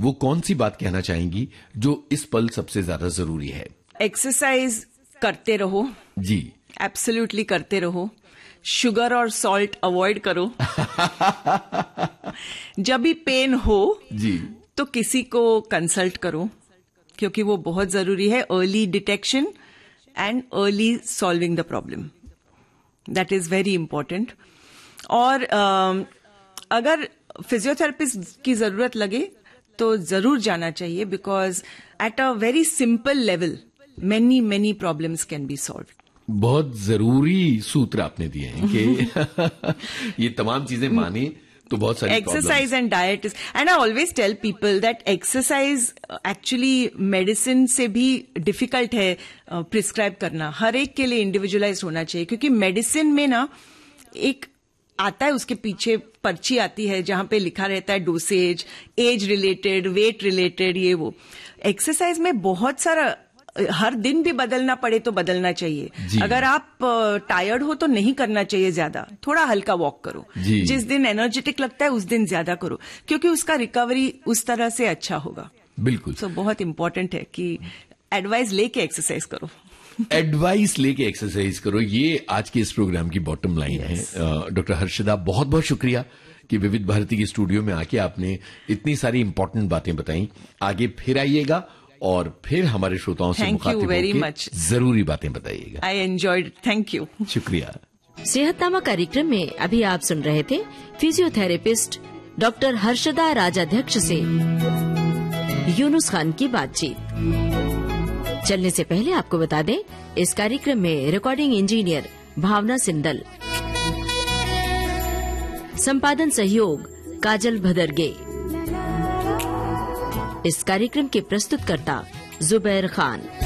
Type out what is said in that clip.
वो कौन सी बात कहना चाहेंगी जो इस पल सबसे ज्यादा जरूरी है? एक्सरसाइज करते रहो जी, एब्सोल्युटली करते रहो। शुगर और सॉल्ट अवॉइड करो। जब भी पेन हो जी, तो किसी को कंसल्ट करो, क्योंकि वो बहुत जरूरी है। Early detection and early solving the problem, that is very important. और अगर फिजियोथेरेपिस्ट की जरूरत लगे तो जरूर जाना चाहिए, because at a very simple level many problems can be solved. बहुत जरूरी सूत्र आपने दिए हैं कि ये तमाम चीजें माने तो बहुत सारी exercise and diet and I always tell people that exercise actually medicine से भी डिफिकल्ट है प्रिस्क्राइब करना। हर एक के लिए इंडिविजुअलाइज होना चाहिए, क्योंकि मेडिसिन में ना एक आता है, उसके पीछे पर्ची आती है जहां पे लिखा रहता है dosage, age related, wait related, ये वो। एक्सरसाइज में बहुत सारा, हर दिन भी बदलना पड़े तो बदलना चाहिए। अगर आप टायर्ड हो तो नहीं करना चाहिए ज्यादा, थोड़ा हल्का वॉक करो। जिस दिन एनर्जेटिक लगता है उस दिन ज्यादा करो, क्योंकि उसका रिकवरी उस तरह से अच्छा होगा। बिल्कुल। सो बहुत इंपॉर्टेंट है कि एडवाइस लेके एक्सरसाइज करो। एडवाइस लेके एक्सरसाइज करो, ये आज के इस प्रोग्राम की बॉटम लाइन है। डॉक्टर हर्षदा, बहुत बहुत शुक्रिया कि विविध भारती के स्टूडियो में आके आपने इतनी सारी इंपॉर्टेंट बातें बताई। आगे फिर आइएगा और फिर हमारे श्रोताओं से मुखातिब होकर जरूरी बातें बताइएगा। I enjoyed, thank you. शुक्रिया। सेहतनामा कार्यक्रम में अभी आप सुन रहे थे फिजियोथेरेपिस्ट डॉक्टर हर्षदा राजाध्यक्ष से यूनुस खान की बातचीत। चलने से पहले आपको बता दें, इस कार्यक्रम में रिकॉर्डिंग इंजीनियर भावना सिंदल, संपादन सहयोग काजल भदरगे, इस कार्यक्रम के प्रस्तुतकर्ता जुबैर खान।